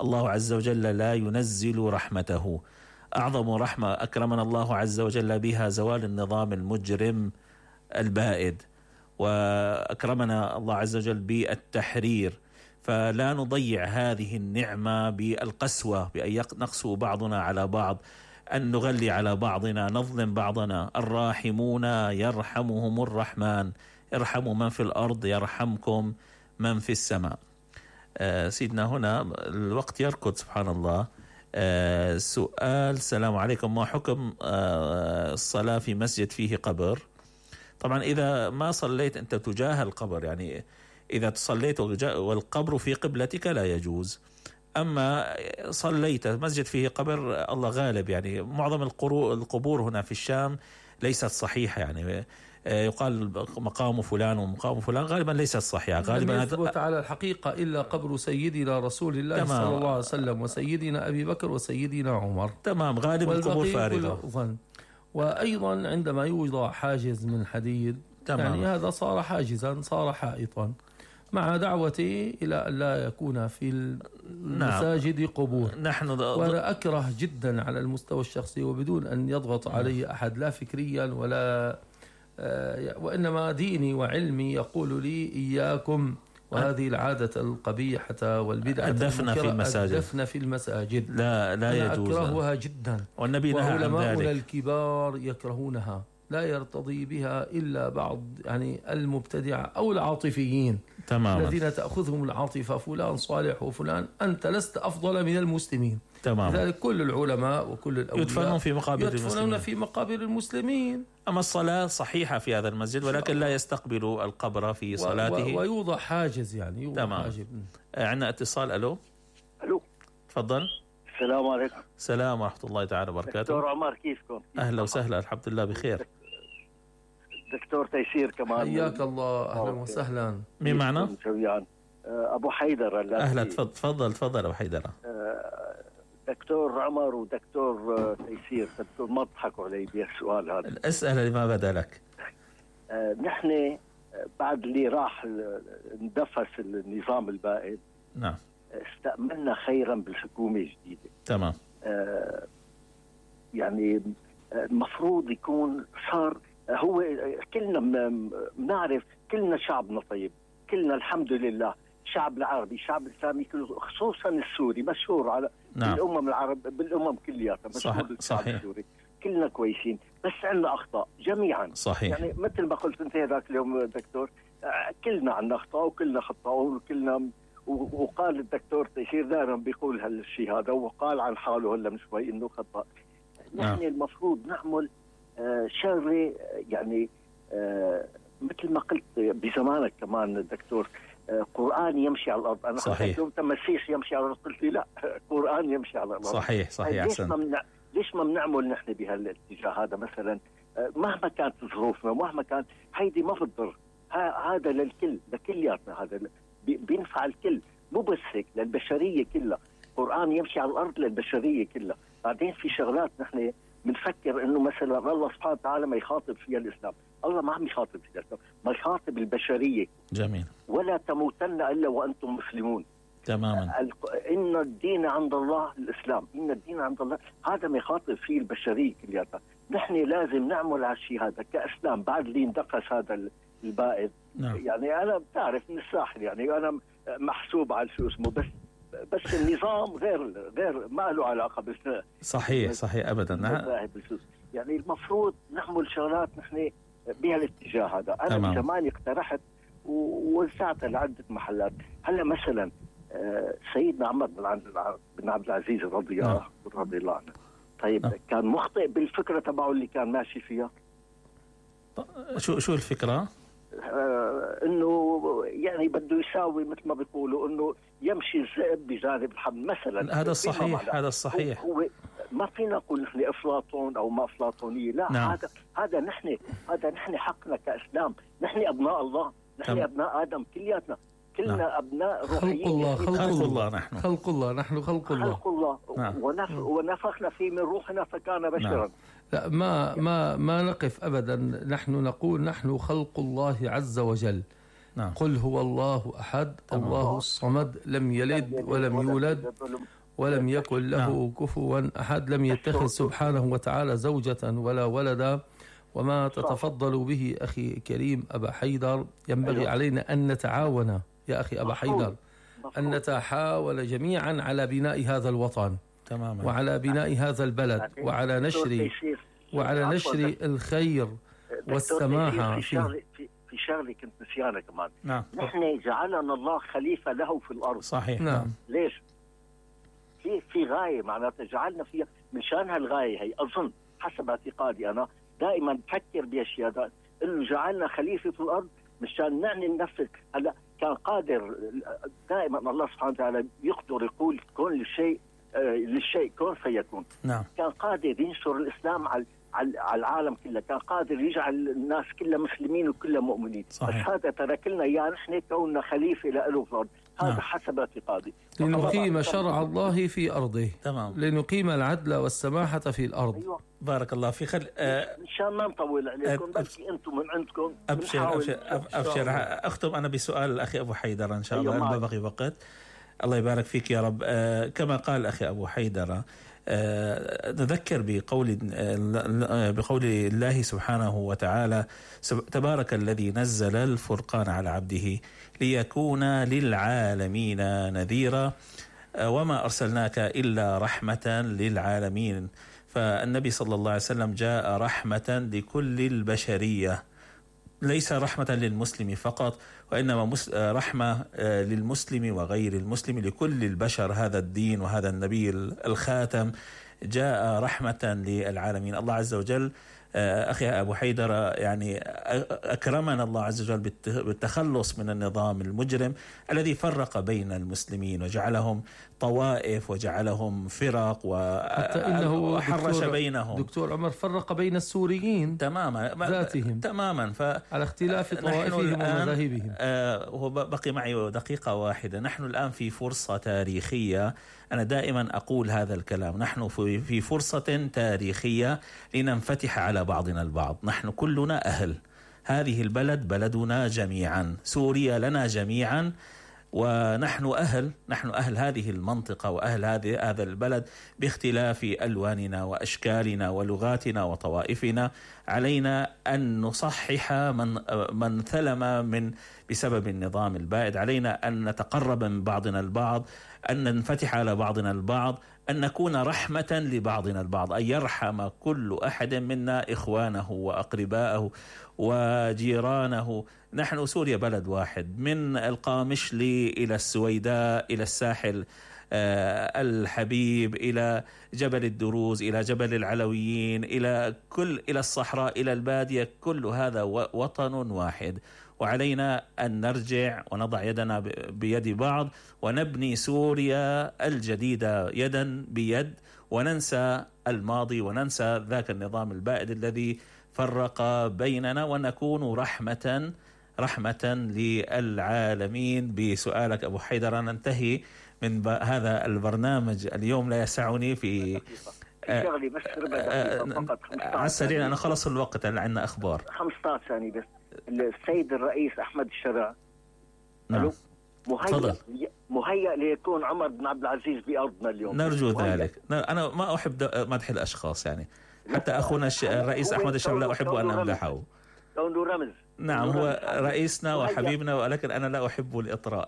الله عز وجل لا ينزل رحمته. أعظم رحمة أكرمنا الله عز وجل بها زوال النظام المجرم البائد، وأكرمنا الله عز وجل بالتحرير، فلا نضيع هذه النعمة بالقسوة، بأن نقسو بعضنا على بعض، أن نغلي على بعضنا، نظلم بعضنا. الراحمون يرحمهم الرحمن، ارحموا من في الأرض يرحمكم من في السماء. سيدنا هنا الوقت يركض سبحان الله. سؤال: السلام عليكم، ما حكم الصلاة في مسجد فيه قبر؟ طبعا إذا ما صليت أنت تجاه القبر، يعني إذا صليت والقبر في قبلتك لا يجوز. أما صليت مسجد فيه قبر، الله غالب، يعني معظم القبور هنا في الشام ليست صحيحة، يعني يقال مقام فلان ومقام فلان، غالبا ليست صحيحة. غالبا لم يثبت على الحقيقة إلا قبر سيدنا رسول الله صلى الله عليه وسلم وسيدنا أبي بكر وسيدنا عمر. تمام، غالبا القبور فارغة. وأيضا عندما يوضع حاجز من حديد، يعني هذا صار حاجزا، صار حائطا، مع دعوتي إلى أن لا يكون في المساجد قبور. وأنا أكره جدا على المستوى الشخصي وبدون أن يضغط علي أحد، لا فكريا ولا وإنما ديني وعلمي يقول لي إياكم وهذه العادة القبيحة والبدعة الدفن في المساجد لا يجوز، أكرهها جدا، والنبي نهى عن ذلك. وعلماؤنا الكبار يكرهونها، لا يرتضي بها إلا بعض يعني المبتدعة أو العاطفيين تماما، الذين تأخذهم العاطفة، فلان صالح وفلان، أنت لست أفضل من المسلمين. تماما. لذلك كل العلماء وكل الأولياء يدفنون في مقابر المسلمين. أما الصلاة صحيحة في هذا المسجد، ولكن لا يستقبل القبر في صلاته، ويوضع حاجز، يعني يوضع تمام. حاجز. عندنا اتصال. ألو تفضل. السلام عليكم. السلام ورحمة الله تعالى وبركاته. دكتور عمر، كيفكم؟ أهلا وسهلا، الحمد لله بخير. دكتور تيسير كمان، حياك الله، أهلا وسهلا. مين معنا؟ أبو حيدر. أهلا، تفضل أبو حيدر. دكتور عمر ودكتور تيسير، دكتور ما تضحكوا علي بالسؤال هذا. اسأل لما بدا لك. نحن بعد اللي راح اندفس النظام البائد، نعم، استأملنا خيرا بالحكومة الجديدة. تمام. يعني المفروض يكون صار هو كلنا بنعرف، كلنا شعبنا طيب، كلنا الحمد لله، الشعب العربي، الشعب الإسلامي كله، خصوصا السوري مشهور على نعم. بالأمم العرب، بالأمم كلياتها مشهور. صحيح. السوري كلنا كويسين، بس عندنا أخطاء جميعا. صحيح. يعني مثل ما قلت أنت هذاك اليوم دكتور، كلنا عندنا أخطاء وكلنا خطاؤون وكلنا، وقال الدكتور تيسير دائما بيقول هالشيء هذا، وقال عن حاله هلا من شوي إنه خطأ. نحن المفروض نعمل شغله، يعني مثل ما قلت بزمانك كمان دكتور، قرآن يمشي على الأرض. أنا صحيح. قلت مسيح يمشي على الأرض، قلت لي لا، قرآن يمشي على الأرض. صحيح. ليش ما بنعمل نحن بهالاتجاه هذا مثلا؟ مهما كانت ظروفنا، مهما كان، هيدي ما بتضر، هذا للكل، لكلياتنا، هذا بينفع الكل، مو بس هيك، للبشرية كلها. قرآن يمشي على الأرض للبشرية كلها. بعدين في شغلات نحن بنفكر إنه مثلا الله سبحانه وتعالى ما يخاطب فيها الإسلام، الله ما عم يخاطب فيها الإسلام، ما يخاطب البشرية. جميل. ولا تموتن إلا وأنتم مسلمون. تماما. إن الدين عند الله الإسلام، إن الدين عند الله، هذا ما يخاطب فيه البشرية كلياتها. نحن لازم نعمل على الشيء هذا كإسلام بعد اللي اندقس هذا البائد. نعم. يعني أنا بتعرف من الساحل، يعني أنا محسوب على شو اسمه، بس النظام غير ما له علاقة بس. صحيح أبدا. يعني المفروض نعمل شغلات نحن بهالاتجاه هذا. أنا من زمان اقترحت ووزعتها لعدة محلات. هلا مثلا سيدنا عمر بن عبد العزيز رضي الله عنه، طيب كان مخطئ بالفكرة تبعه اللي كان ماشي فيها؟ شو الفكرة؟ انه يعني بده يساوي مثل ما بيقولوا، انه يمشي الذئب بجانب الحمل مثلا. هذا الصحيح. هو ما فينا نقول نحن افلاطون او ما افلاطونيه، لا. نعم. هذا نحن حقنا كاسلام، نحن ابناء الله، نحن ابناء ادم كلياتنا، كلنا. نعم. ابناء روحيين. خلق الله نحن خلق الله. نعم. ونفخنا فيه من روحنا فكان بشرا. نعم. لا، ما نقف أبدا، نحن نقول نحن خلق الله عز وجل، نعم. قل هو الله أحد الله الصمد لم يلد ولم يولد ولم يكن له كفوا أحد. لم يتخذ سبحانه وتعالى زوجة ولا ولدا. وما تتفضل به أخي كريم أبا حيدر ينبغي علينا أن نتعاون يا أخي أبا حيدر، أن نتحاول جميعا على بناء هذا الوطن تماما، وعلى بناء هذا البلد، وعلى نشر الخير والسماحة في شغله كنت نسيانه كمان. نعم. نحن جعلنا الله خليفة له في الأرض. صحيح. نعم. ليش؟ في غاية معناتها جعلنا فيها مشان هالغاية هي. أظن حسب اعتقادي أنا دائما بفكر بأشياء إنه جعلنا خليفة في الأرض مشان نعني النفس. هلا كان قادر دائما الله سبحانه وتعالى يقدر يقول كن للشيء كن فيكون. نعم. كان قادر ينشر الإسلام على العالم كله، كان قادر يجعل الناس كلها مسلمين وكلها مؤمنين. صحيح. بس هذا ترك لنا اياه نحن كوننا خليفه له في الارض. هذا حسب اعتقادي. لنقيم شرع الله في ارضه. تمام. لنقيم العدل والسماحه في الارض. أيوة. بارك الله في مشان ما نطول عليكم بس انتم من عندكم. ابشر اختم انا بسؤال الاخي ابو حيدر ان شاء الله ما بقي وقت. الله يبارك فيك يا رب. كما قال اخي ابو حيدر نذكر بقول الله سبحانه وتعالى تبارك الذي نزل الفرقان على عبده ليكون للعالمين نذيرا وما أرسلناك إلا رحمة للعالمين. فالنبي صلى الله عليه وسلم جاء رحمة لكل البشرية، ليس رحمة للمسلم فقط وإنما رحمة للمسلم وغير المسلم، لكل البشر. هذا الدين وهذا النبي الخاتم جاء رحمة للعالمين. الله عز وجل أخي أبو حيدر يعني أكرمنا الله عز وجل بالتخلص من النظام المجرم الذي فرق بين المسلمين وجعلهم طوائف وجعلهم فرق وحرش بينهم. دكتور عمر فرق بين السوريين تماما ذاتهم تماما على اختلاف طوائفهم ومذاهبهم. وبقي معي دقيقة واحدة. نحن الآن في فرصة تاريخية، أنا دائما أقول هذا الكلام، نحن في فرصة تاريخية لننفتح على بعضنا البعض. نحن كلنا أهل هذه البلد، بلدنا جميعا، سوريا لنا جميعا، ونحن أهل هذه المنطقة وأهل هذا البلد باختلاف ألواننا وأشكالنا ولغاتنا وطوائفنا. علينا أن نصحح من ثلم بسبب النظام البائد. علينا أن نتقرب من بعضنا البعض، أن ننفتح على بعضنا البعض، أن نكون رحمة لبعضنا البعض، أن يرحم كل أحد منا إخوانه وأقربائه وجيرانه. نحن سوريا بلد واحد، من القامشلي إلى السويداء إلى الساحل الحبيب إلى جبل الدروز إلى جبل العلويين إلى الصحراء إلى البادية، كل هذا وطن واحد. وعلينا أن نرجع ونضع يدنا بيد بعض ونبني سوريا الجديدة يدا بيد، وننسى الماضي وننسى ذاك النظام البائد الذي فرق بيننا، ونكون رحمة للعالمين. بسؤالك أبو حيدر ننتهي من هذا البرنامج اليوم. لا يسعني في على السريع، أنا خلص الوقت اللي عندنا أخبار 15 ثانية بس. السيد الرئيس أحمد الشرع مهيأ ليكون عمر بن عبد العزيز بأرضنا اليوم. نرجو ذلك. أنا ما أحب مدح الأشخاص، يعني حتى أخونا الرئيس أحمد الشرع لا أحب أن أمدحه. كونه رمز. نعم هو رئيسنا وحبيبنا، ولكن أنا لا أحب الإطراء.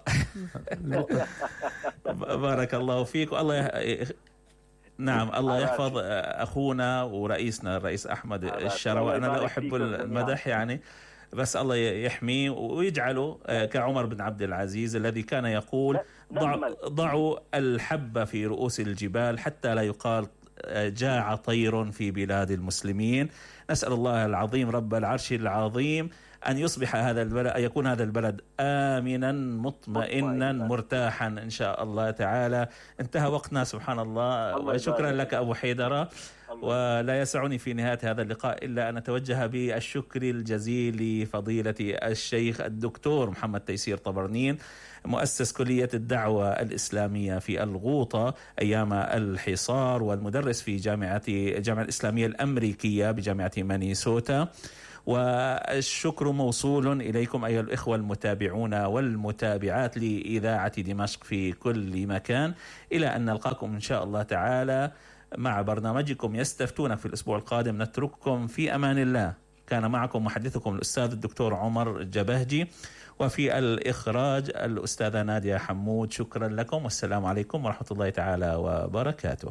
بارك الله فيك. والله نعم الله يحفظ أخونا ورئيسنا الرئيس أحمد الشرع، وأنا لا أحب المدح يعني، بس الله يحميه ويجعله كعمر بن عبد العزيز الذي كان يقول ضعوا الحب في رؤوس الجبال حتى لا يقال جاع طير في بلاد المسلمين. نسأل الله العظيم رب العرش العظيم أن يصبح هذا البلد، أن يكون هذا البلد آمنا مطمئنا مرتاحا إن شاء الله تعالى. انتهى وقتنا سبحان الله. وشكرا لك أبو حيدر. ولا يسعني في نهاية هذا اللقاء إلا أن أتوجه بالشكر الجزيل لفضيلة الشيخ الدكتور محمد تيسير طبرنين، مؤسس كلية الدعوة الإسلامية في الغوطة أيام الحصار، والمدرس في الجامعة الإسلامية الأمريكية بجامعة مينيسوتا. والشكر موصول إليكم أيها الإخوة المتابعون والمتابعات لإذاعة دمشق في كل مكان، إلى أن نلقاكم إن شاء الله تعالى مع برنامجكم يستفتونك في الأسبوع القادم. نترككم في أمان الله. كان معكم محدثكم الأستاذ الدكتور عمر جبهجي، وفي الإخراج الأستاذة نادية حمود. شكرا لكم والسلام عليكم ورحمة الله تعالى وبركاته.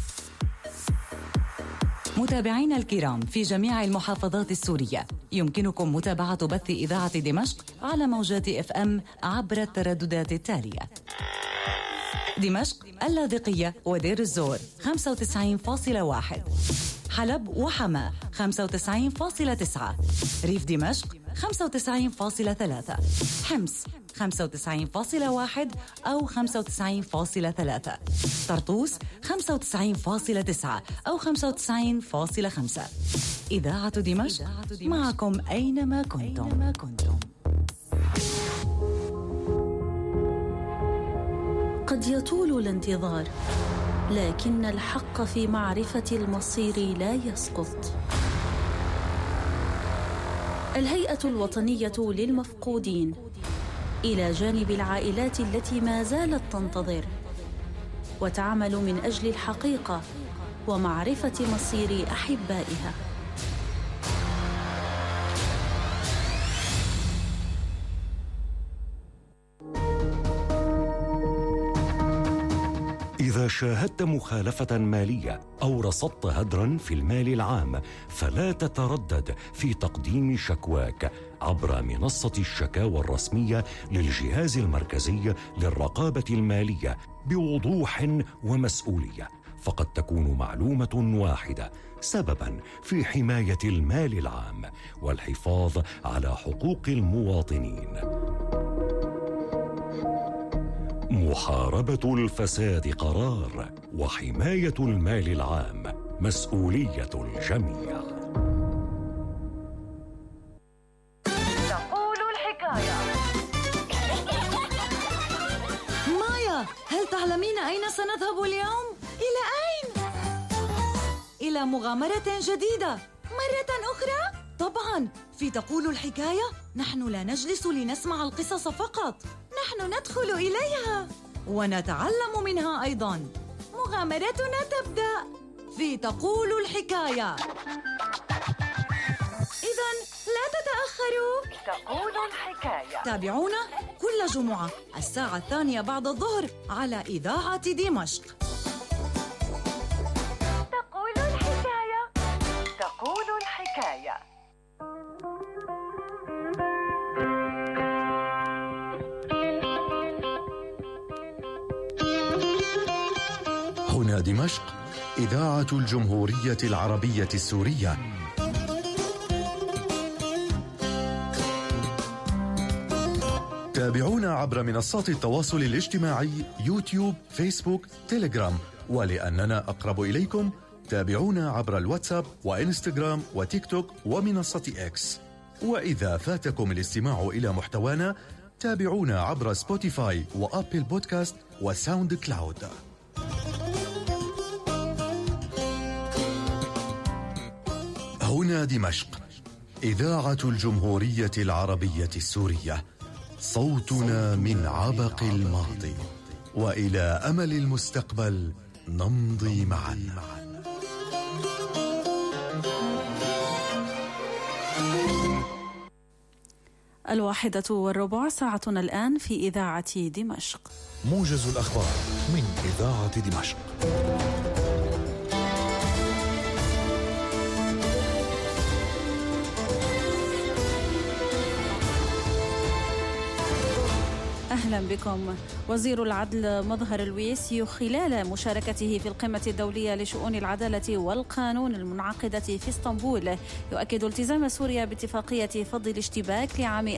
متابعينا الكرام في جميع المحافظات السورية، يمكنكم متابعة بث إذاعة دمشق على موجات FM عبر الترددات التالية: دمشق، اللاذقية ودير الزور 95.1، حلب وحما 95.9، ريف دمشق 95.3، حمص 95.1 أو 95.3، طرطوس 95.9 أو 95.5. إذاعة دمشق معكم أينما كنتم. قد يطول الانتظار، لكن الحق في معرفة المصير لا يسقط. الهيئة الوطنية للمفقودين إلى جانب العائلات التي ما زالت تنتظر، وتعمل من أجل الحقيقة ومعرفة مصير أحبائها. إذا شاهدت مخالفة مالية أو رصدت هدراً في المال العام، فلا تتردد في تقديم شكواك عبر منصة الشكاوى الرسمية للجهاز المركزي للرقابة المالية بوضوح ومسؤولية، فقد تكون معلومة واحدة سبباً في حماية المال العام والحفاظ على حقوق المواطنين. محاربة الفساد قرار، وحماية المال العام مسؤولية الجميع. تقول الحكاية. مايا، هل تعلمين أين سنذهب اليوم؟ إلى أين؟ إلى مغامرة جديدة مرة أخرى؟ طبعاً، في تقول الحكاية نحن لا نجلس لنسمع القصص فقط، نحن ندخل إليها ونتعلم منها أيضاً. مغامرتنا تبدأ في تقول الحكاية، إذن لا تتأخروا. تقول الحكاية. تابعونا كل جمعة 2:00 بعد الظهر على إذاعة دمشق. تقول الحكاية. تقول الحكاية. هنا دمشق، إذاعة الجمهورية العربية السورية. تابعونا عبر منصات التواصل الاجتماعي يوتيوب، فيسبوك، تيليجرام، ولأننا أقرب إليكم تابعونا عبر الواتساب وإنستغرام وتيك توك ومنصة إكس. وإذا فاتكم الاستماع إلى محتوانا تابعونا عبر سبوتيفاي وأبل بودكاست وساوند كلاود. هنا دمشق، إذاعة الجمهورية العربية السورية، صوتنا من عبق الماضي وإلى أمل المستقبل نمضي معا. 1:15 ساعتنا الآن في إذاعة دمشق. موجز الأخبار من إذاعة دمشق. أهلا بكم. وزير العدل مظهر الويسي خلال مشاركته في القمة الدولية لشؤون العدالة والقانون المنعقدة في اسطنبول يؤكد التزام سوريا باتفاقية فض الاشتباك لعام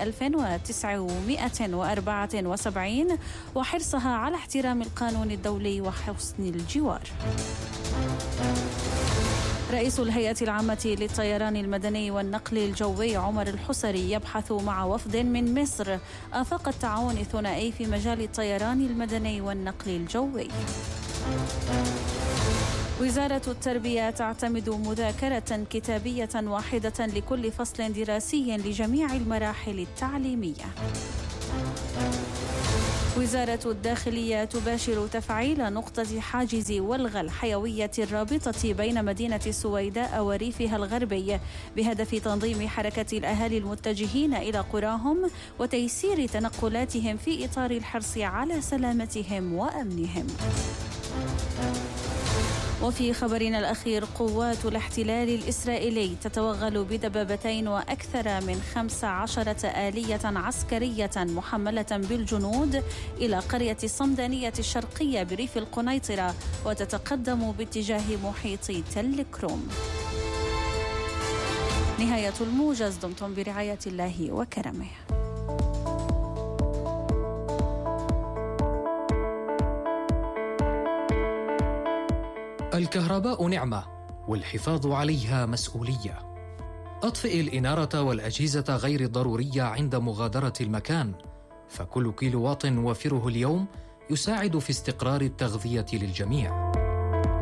1974 وحرصها على احترام القانون الدولي وحسن الجوار. رئيس الهيئة العامة للطيران المدني والنقل الجوي عمر الحسري يبحث مع وفد من مصر آفاق التعاون الثنائي في مجال الطيران المدني والنقل الجوي. وزارة التربية تعتمد مذاكرة كتابية واحدة لكل فصل دراسي لجميع المراحل التعليمية. وزارة الداخلية تباشر تفعيل نقطة حاجز والغى الحيوية الرابطة بين مدينة السويداء وريفها الغربي بهدف تنظيم حركة الأهالي المتجهين إلى قراهم وتيسير تنقلاتهم في إطار الحرص على سلامتهم وأمنهم. وفي خبرنا الأخير، قوات الاحتلال الإسرائيلي تتوغل بدبابتين وأكثر من 15 آلية عسكرية محملة بالجنود إلى قرية الصمدانية الشرقية بريف القنيطرة وتتقدم باتجاه محيط تل كروم. نهاية الموجز، دمتم برعاية الله وكرمه. الكهرباء نعمة والحفاظ عليها مسؤولية. أطفئ الإنارة والأجهزة غير الضرورية عند مغادرة المكان، فكل كيلوواط نوفره اليوم يساعد في استقرار التغذية للجميع.